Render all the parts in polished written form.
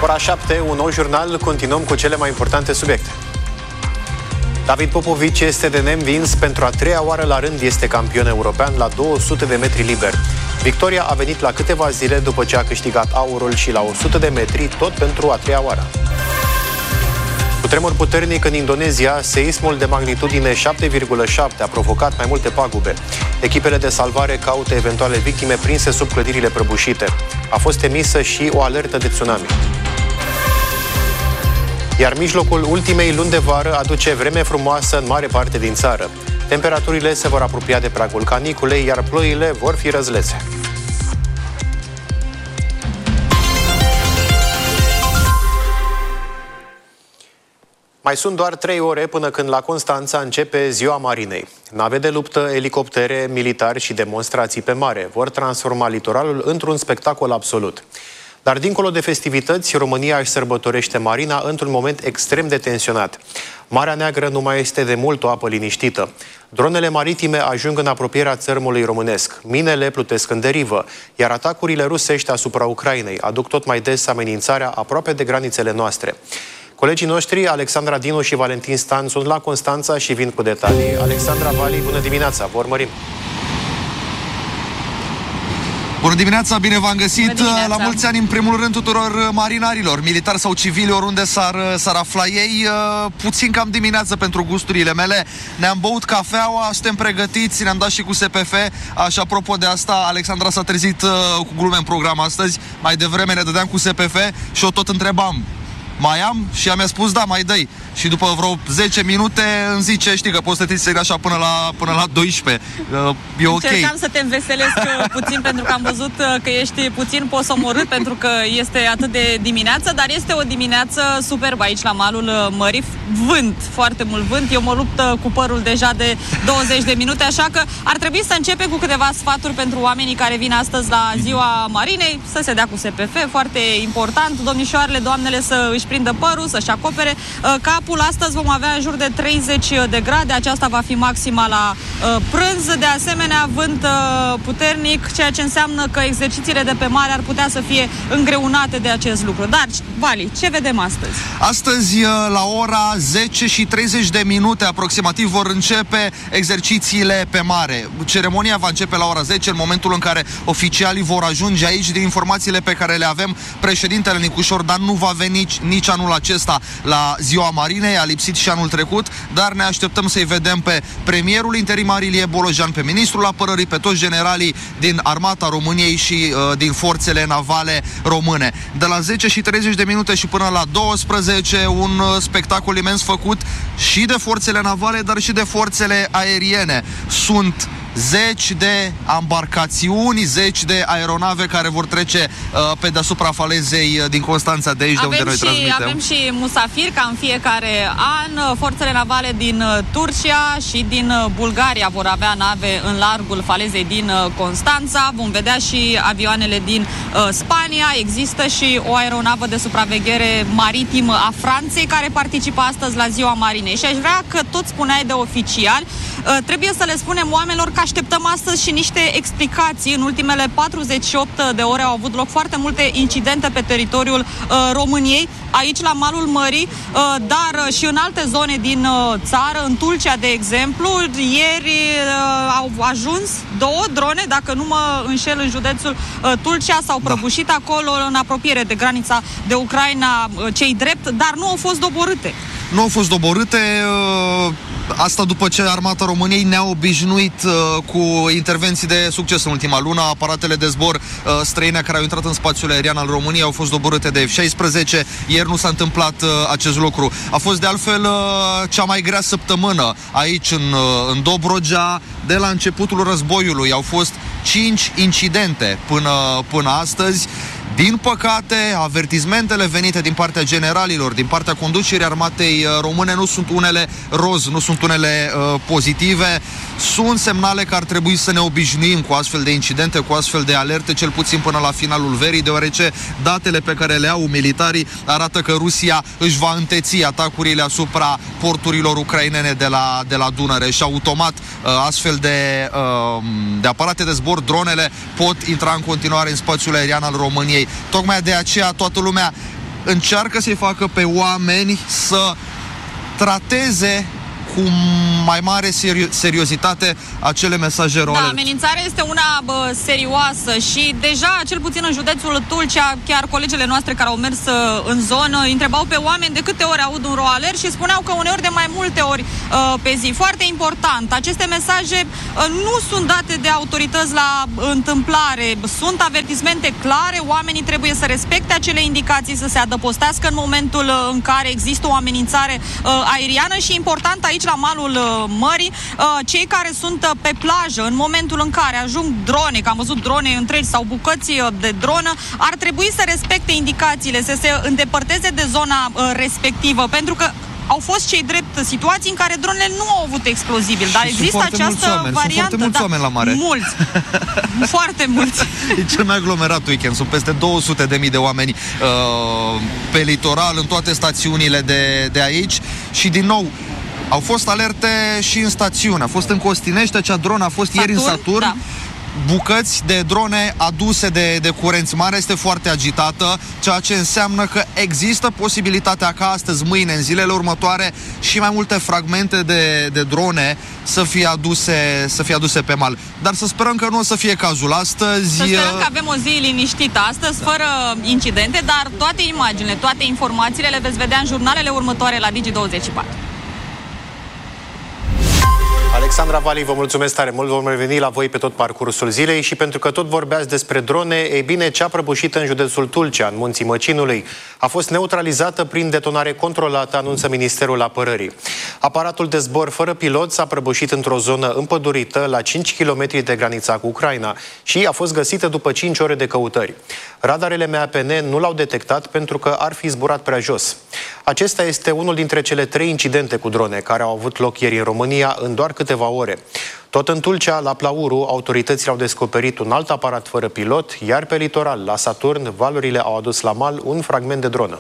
Ora 7, un nou jurnal, continuăm cu cele mai importante subiecte. David Popovici este de neînvins, pentru a treia oară la rând este campion european la 200 de metri liber. Victoria a venit la câteva zile după ce a câștigat aurul și la 100 de metri, tot pentru a treia oară. Cutremur puternic în Indonezia, seismul de magnitudine 7,7 a provocat mai multe pagube. Echipele de salvare caută eventuale victime prinse sub clădirile prăbușite. A fost emisă și o alertă de tsunami. Iar mijlocul ultimei luni de vară aduce vreme frumoasă în mare parte din țară. Temperaturile se vor apropia de pragul caniculei, iar ploile vor fi răzlețe. Mai sunt doar 3 ore până când la Constanța începe Ziua Marinei. Nave de luptă, elicoptere, militari și demonstrații pe mare vor transforma litoralul într-un spectacol absolut. Dar dincolo de festivități, România își sărbătorește marina într-un moment extrem de tensionat. Marea Neagră nu mai este de mult o apă liniștită. Dronele maritime ajung în apropierea țărmului românesc. Minele plutesc în derivă, iar atacurile rusești asupra Ucrainei aduc tot mai des amenințarea aproape de granițele noastre. Colegii noștri, Alexandra Dinu și Valentin Stan, sunt la Constanța și vin cu detalii. Alexandra, Vali, bună dimineața, vă urmărim! Bună dimineața, bine v-am găsit! La mulți ani, în primul rând, tuturor marinarilor, militari sau civili, oriunde s-ar afla ei. Puțin cam dimineață pentru gusturile mele. Ne-am băut cafeaua, suntem pregătiți, ne-am dat și cu SPF. Așa, apropo de asta, Alexandra s-a trezit cu glume în program astăzi. Mai devreme ne dădeam cu SPF și o tot întrebam: mai am? Și ea mi-a spus: da, mai dai. Și după vreo 10 minute îmi zice: știi că poți să te ții așa până la 12. E ok. Încercam să te înveselesc puțin, pentru că am văzut că ești puțin posomorât, pentru că este atât de dimineață, dar este o dimineață superbă aici la malul mării. Vânt, foarte mult vânt. Eu mă lupt cu părul deja de 20 de minute, așa că ar trebui să începem cu câteva sfaturi pentru oamenii care vin astăzi la Ziua Marinei. Să se dea cu SPF, foarte important. Domnișoarele, doamnele să își prindă părul, să-și acopere capul. Astăzi vom avea în jur de 30 de grade, aceasta va fi maxima la prânz. De asemenea, vânt puternic, ceea ce înseamnă că exercițiile de pe mare ar putea să fie îngreunate de acest lucru. Dar, Vali, ce vedem astăzi? Astăzi, la ora 10 și 30 de minute aproximativ, vor începe exercițiile pe mare. Ceremonia va începe la ora 10, în momentul în care oficialii vor ajunge aici. Din informațiile pe care le avem, președintele Nicușor Dan nu va veni nici anul acesta la Ziua Marinei, a lipsit și anul trecut, dar ne așteptăm să-i vedem pe premierul interimar Ilie Bolojan, pe ministrul apărării, pe toți generalii din Armata României și din forțele navale române. De la 10 și 30 de minute și până la 12, un spectacol imens făcut și de forțele navale, dar și de forțele aeriene. Sunt zeci de embarcațiuni, zeci de aeronave care vor trece pe deasupra falezei din Constanța, de aici de unde noi transmitem. Avem și musafiri, ca în fiecare an. Forțele navale din Turcia și din Bulgaria vor avea nave în largul falezei din Constanța. Vom vedea și avioanele din Spania. Există și o aeronavă de supraveghere maritimă a Franței care participă astăzi la Ziua Marinei. Și aș vrea, că tot spuneai de oficiali, trebuie să le spunem oamenilor că așteptăm astăzi și niște explicații. În ultimele 48 de ore au avut loc foarte multe incidente pe teritoriul României, aici la malul mării, dar și în alte zone din țară, în Tulcea, de exemplu. Ieri au ajuns 2 drone, dacă nu mă înșel, în județul Tulcea, s-au prăbușit acolo, în apropiere de granița de Ucraina, cei drept, dar nu au fost doborâte. Nu au fost doborâte, asta după ce Armata României ne-a obișnuit cu intervenții de succes în ultima lună. Aparatele de zbor străine care au intrat în spațiul aerian al României au fost doborâte de F-16. Ieri nu s-a întâmplat acest lucru. A fost de altfel cea mai grea săptămână aici în Dobrogea de la începutul războiului. Au fost 5 incidente până astăzi. Din păcate, avertismentele venite din partea generalilor, din partea conducerii armatei române, nu sunt unele roz, nu sunt unele pozitive. Sunt semnale că ar trebui să ne obișnuim cu astfel de incidente, cu astfel de alerte, cel puțin până la finalul verii, deoarece datele pe care le au militarii arată că Rusia își va înteți atacurile asupra porturilor ucrainene de la Dunăre și automat astfel de aparate de zbor, dronele, pot intra în continuare în spațiul aerian al României. Tocmai de aceea toată lumea încearcă să-i facă pe oameni să trateze cu mai mare seriozitate acele mesaje role. Da, amenințarea este una serioasă și deja, cel puțin în județul Tulcea, chiar colegele noastre care au mers în zonă întrebau pe oameni de câte ori aud un roaler și spuneau că uneori de mai multe ori pe zi. Foarte important, aceste mesaje nu sunt date de autorități la întâmplare, sunt avertismente clare, oamenii trebuie să respecte acele indicații, să se adăpostească în momentul în care există o amenințare aeriană și important aici la malul mării, cei care sunt pe plajă în momentul în care ajung drone, că am văzut drone întregi sau bucăți de dronă, ar trebui să respecte indicațiile, să se îndepărteze de zona respectivă, pentru că au fost cei drept situații în care dronele nu au avut explozibil, dar există această variantă. Sunt foarte mulți oameni la mare. Mulți. Foarte mulți. E cel mai aglomerat weekend. Sunt peste 200.000 de oameni pe litoral, în toate stațiunile de aici și din nou au fost alerte și în stațiune. A fost în Costinești, acea dronă a fost ieri în Saturn. Da. Bucăți de drone aduse de curenți mari, este foarte agitată, ceea ce înseamnă că există posibilitatea ca astăzi, mâine, în zilele următoare, și mai multe fragmente de drone să fie aduse pe mal. Dar să sperăm că nu o să fie cazul astăzi. Să sperăm că avem o zi liniștită astăzi, fără incidente, dar toate imaginile, toate informațiile le veți vedea în jurnalele următoare la Digi24. Alexandra Vali, vă mulțumesc tare mult, vom reveni la voi pe tot parcursul zilei și pentru că tot vorbeați despre drone, ei bine, cea prăbușită în județul Tulcea, în Munții Măcinului, a fost neutralizată prin detonare controlată, anunță Ministerul Apărării. Aparatul de zbor fără pilot s-a prăbușit într-o zonă împădurită la 5 km de granița cu Ucraina și a fost găsită după 5 ore de căutări. Radarele MAPN nu l-au detectat pentru că ar fi zburat prea jos. Acesta este unul dintre cele 3 incidente cu drone care au avut loc ieri în România în doar câteva ore. Tot în Tulcea, la Plauru, autoritățile au descoperit un alt aparat fără pilot, iar pe litoral, la Saturn, valurile au adus la mal un fragment de dronă.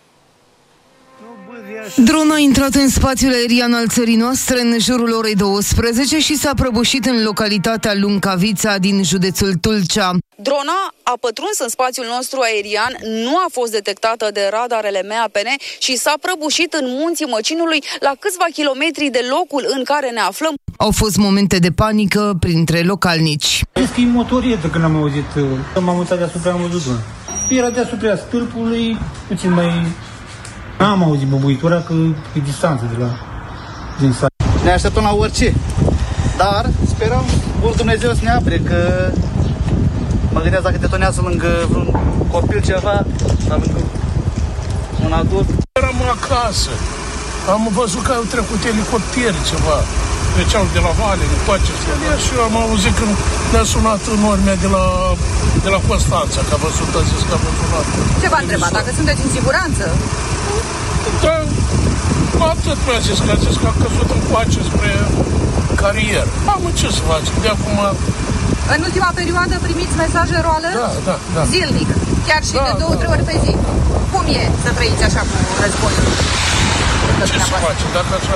Drona a intrat în spațiul aerian al țării noastre în jurul orei 12 și s-a prăbușit în localitatea Luncavița din județul Tulcea. Drona a pătruns în spațiul nostru aerian, nu a fost detectată de radarele MAPN și s-a prăbușit în Munții Măcinului la câțiva kilometri de locul în care ne aflăm. Au fost momente de panică printre localnici. Crezi că e motorietă când am auzit, m-am uitat deasupra, am văzut drona. Era deasupra stâlpului, puțin mai... N-am auzit băbuitura că e distanță din sat. Ne așteptăm la orice, dar sperăm vor Dumnezeu să ne apre, că mă gândesc dacă detonează lângă vreun copil ceva, sau lângă un adult. Eram acasă, am văzut că au trecut elicopteri ceva, treceau de la vale, de coace, și eu am auzit când ne-a sunat normea de la Constanța, că a văzut, a zis că a văzut. Ce v-a întrebat? Dacă sunteți în siguranță? Da, atât mi-a zis, că a zis că a căzut în coace spre carieră. Am ce să facem, de acum... În ultima perioadă primiți mesaje roală? Da. Zilnic, chiar și de 2-3 ori pe zi. Cum e să trăiți așa cu războiul? Ce să facem, dacă așa...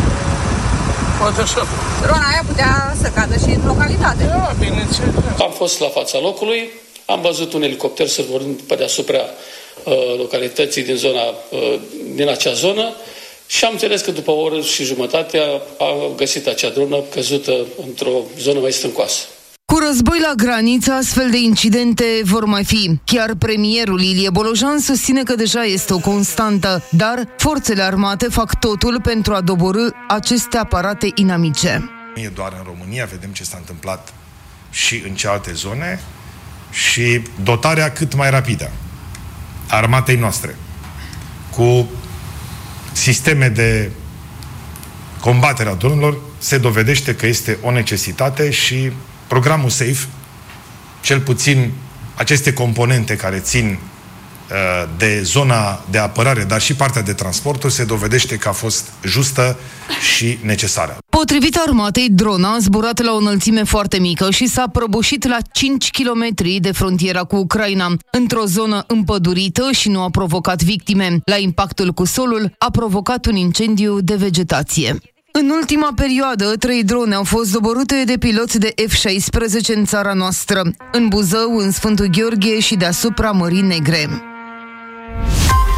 Poate așa. Drona aia putea să cadă și în localitate. Da, bineînțeles. Am fost la fața locului, am văzut un elicopter sărbărind pe deasupra localității din acea zonă și am înțeles că după o oră și jumătate a găsit acea dronă căzută într-o zonă mai stâncoasă. Cu război la graniță, astfel de incidente vor mai fi. Chiar premierul Ilie Bolojan susține că deja este o constantă, dar forțele armate fac totul pentru a doborî aceste aparate inamice. Nu e doar în România, vedem ce s-a întâmplat și în celelalte zone și dotarea cât mai rapidă a armatei noastre cu sisteme de combatere a dronelor se dovedește că este o necesitate și programul SAFE, cel puțin aceste componente care țin de zona de apărare, dar și partea de transporturi, se dovedește că a fost justă și necesară. Potrivit armatei, drona a zburat la o înălțime foarte mică și s-a prăbușit la 5 km de frontiera cu Ucraina, într-o zonă împădurită și nu a provocat victime. La impactul cu solul a provocat un incendiu de vegetație. În ultima perioadă, 3 drone au fost doborâte de piloți de F-16 în țara noastră, în Buzău, în Sfântul Gheorghe și deasupra Mării Negre.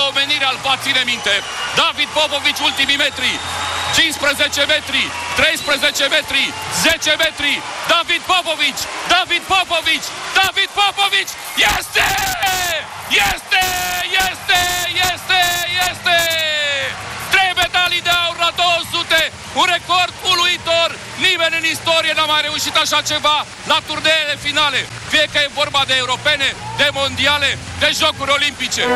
omenirea îl va ține minte. David Popovici, ultimii metri. 15 metri, 13 metri, 10 metri. David Popovici, David Popovici, David Popovici. Este! Este! Este! Este! Este! 3 medalii de aur la 200, un record uluitor. Nimeni în istorie n-a mai reușit așa ceva la turneele finale, fie că e vorba de europene, de mondiale, de jocuri olimpice.